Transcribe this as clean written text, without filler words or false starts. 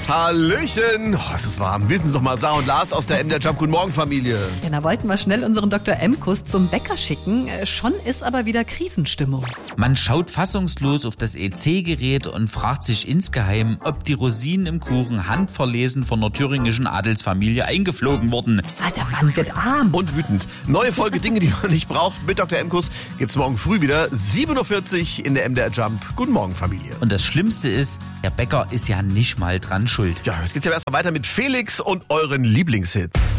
Hallöchen. Oh, es ist warm. Wissen Sie doch mal, Sarah und Lars aus der MDR Jump. Guten Morgen, Familie. Ja, da wollten wir schnell unseren Dr. Emkus zum Bäcker schicken. Schon ist aber wieder Krisenstimmung. Man schaut fassungslos auf das EC-Gerät und fragt sich insgeheim, ob die Rosinen im Kuchen handverlesen von der thüringischen Adelsfamilie eingeflogen wurden. Ah, der Mann wird arm. Und wütend. Neue Folge Dinge, die man nicht braucht mit Dr. Emkus gibt's morgen früh wieder. 7.40 Uhr in der MDR Jump. Guten Morgen, Familie. Und das Schlimmste ist, der Bäcker ist ja nicht mal dran schuld. Ja, jetzt geht's ja erstmal weiter mit Felix und euren Lieblingshits.